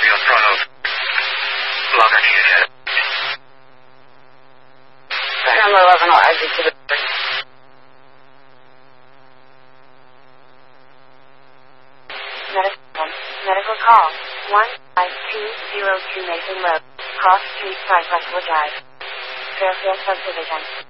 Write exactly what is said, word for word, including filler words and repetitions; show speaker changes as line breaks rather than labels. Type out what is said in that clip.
in front of Locker Unit.
Number eleven will exit to the... Medical, medical call. one five two zero two Mason Road. Cross Street, Cypress Drive. Fairfield Subdivision.